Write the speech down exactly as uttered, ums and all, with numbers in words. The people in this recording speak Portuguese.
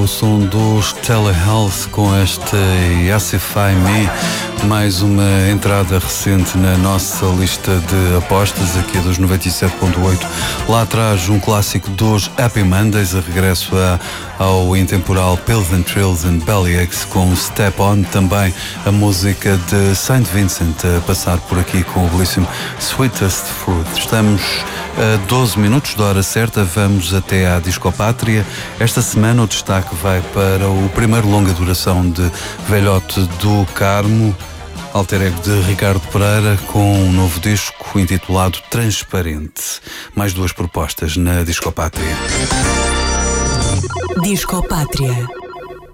o som dos Telehealth com este Yassify Me, mais uma entrada recente na nossa lista de apostas aqui dos noventa e sete ponto oito. Lá atrás um clássico dos Happy Mondays, a regresso a, ao intemporal Pills and Trills and Bellyaches com Step On, também a música de Saint Vincent a passar por aqui com o belíssimo Sweetest Fruit. Estamos a doze minutos da hora certa, vamos até à Discopátria. Esta semana o destaque vai para o primeiro longa duração de Velhote do Carmo, alter ego de Ricardo Pereira, com um novo disco intitulado Transparente. Mais duas propostas na Discopátria. Discopátria.